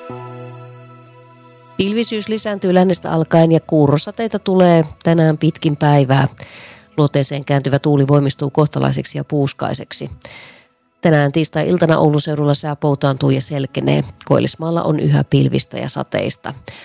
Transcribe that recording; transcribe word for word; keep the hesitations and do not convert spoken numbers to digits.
Pilvisyys lisääntyy lännestä alkaen ja kuurosateita tulee tänään pitkin päivää. Luoteeseen kääntyvä tuuli voimistuu kohtalaiseksi ja puuskaiseksi. Tänään tiistai-iltana Oulun seudulla sää poutaantuu ja selkenee. Koillismaalla on yhä pilvistä ja sateista.